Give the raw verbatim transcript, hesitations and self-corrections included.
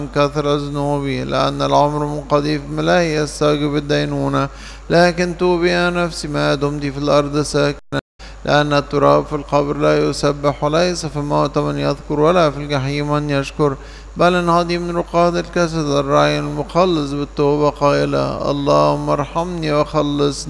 من كثرة ذنوبي، لأن العمر منقضي في ملاهي يستوجب الدينونة. لكن توبي يا نفسي ما دمت في الأرض ساكنة، لأن التراب في القبر لا يسبح، وليس في الموت من يذكر، ولا في الجحيم من يشكر. بل انهضي من رقاد الجسد الرعي المخلص بالتوبة قائلة: اللهم ارحمني وخلصني.